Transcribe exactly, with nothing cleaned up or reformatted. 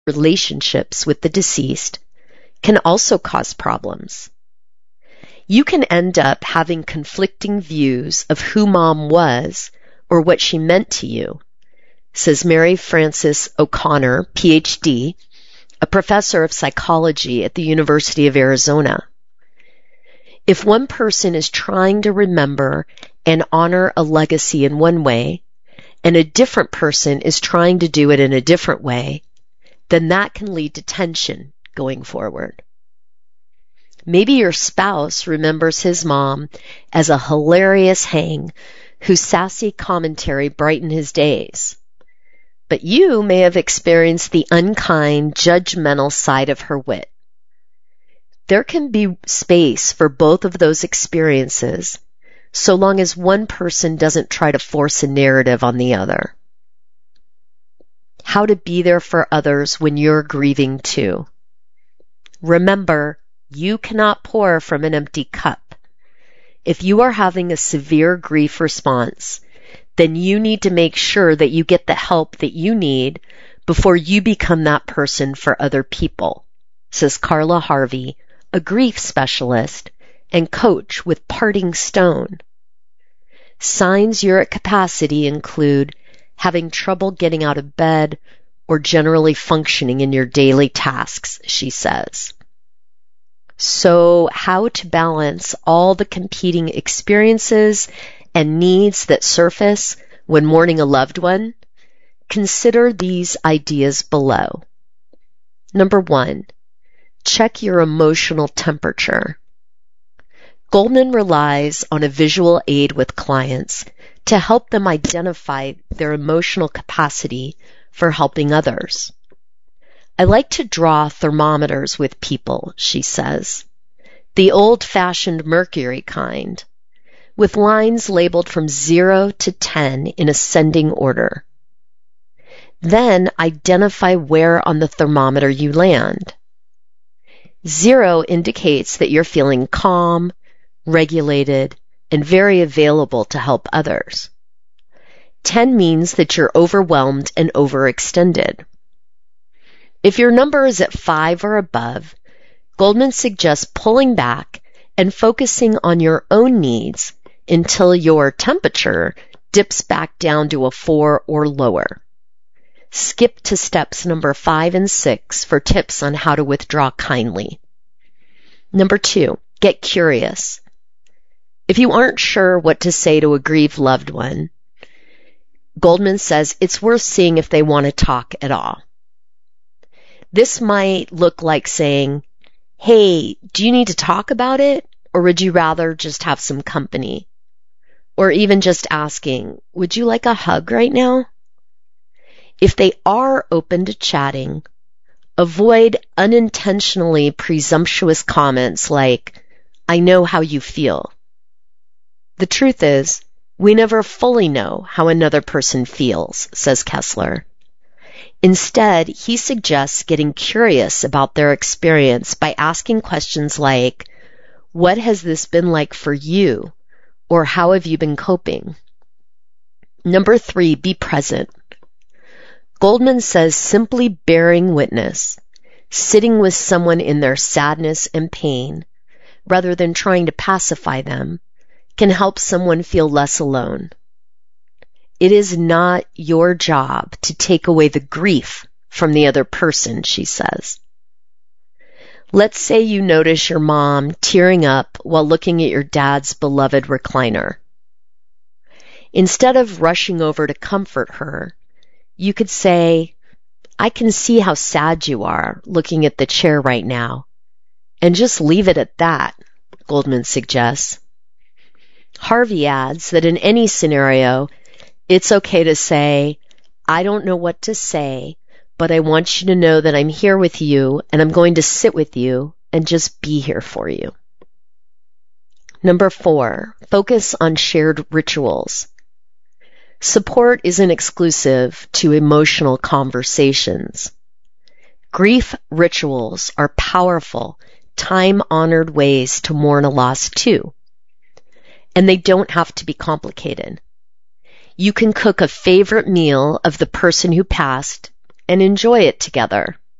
relationships with the deceased can also cause problems. You can end up having conflicting views of who Mom was or what she meant to you, says Mary Frances O'Connor, P H D, a professor of psychology at the University of Arizona. If one person is trying to remember and honor a legacy in one way, and a different person is trying to do it in a different way, then that can lead to tension going forward. Maybe your spouse remembers his mom as a hilarious hang whose sassy commentary brightened his days. But you may have experienced the unkind, judgmental side of her wit. There can be space for both of those experiences, so long as one person doesn't try to force a narrative on the other. How to be there for others when you're grieving too. Remember, you cannot pour from an empty cup. If you are having a severe grief response, then you need to make sure that you get the help that you need before you become that person for other people, says Carla Harvey, a grief specialist and coach with Parting Stone. Signs you're at capacity include having trouble getting out of bed or generally functioning in your daily tasks, she says. So how to balance all the competing experiences and needs that surface when mourning a loved one? Consider these ideas below. Number one, check your emotional temperature. Goldman relies on a visual aid with clients to help them identify their emotional capacity for helping others. I like to draw thermometers with people, she says, the old-fashioned mercury kind, with lines labeled from zero to ten in ascending order. Then identify where on the thermometer you land. Zero indicates that you're feeling calm, regulated, and very available to help others. ten means that you're overwhelmed and overextended. If your number is at five or above, Goldman suggests pulling back and focusing on your own needs until your temperature dips back down to a four or lower. Skip to steps number five and six for tips on how to withdraw kindly. Number two, get curious. If you aren't sure what to say to a grieved loved one, Goldman says it's worth seeing if they want to talk at all. This might look like saying, hey, do you need to talk about it? Or would you rather just have some company? Or even just asking, would you like a hug right now? If they are open to chatting, avoid unintentionally presumptuous comments like, I know how you feel. The truth is, we never fully know how another person feels, says Kessler. Instead, he suggests getting curious about their experience by asking questions like, what has this been like for you? Or how have you been coping? Number three, be present. Goldman says simply bearing witness, sitting with someone in their sadness and pain, rather than trying to pacify them, can help someone feel less alone. It is not your job to take away the grief from the other person, she says. Let's say you notice your mom tearing up while looking at your dad's beloved recliner. Instead of rushing over to comfort her, you could say, I can see how sad you are looking at the chair right now, and just leave it at that, Goldman suggests. Harvey adds that in any scenario, it's okay to say, I don't know what to say, but I want you to know that I'm here with you and I'm going to sit with you and just be here for you. Number four, focus on shared rituals. Support isn't exclusive to emotional conversations. Grief rituals are powerful, time-honored ways to mourn a loss too. And they don't have to be complicated. You can cook a favorite meal of the person who passed and enjoy it together.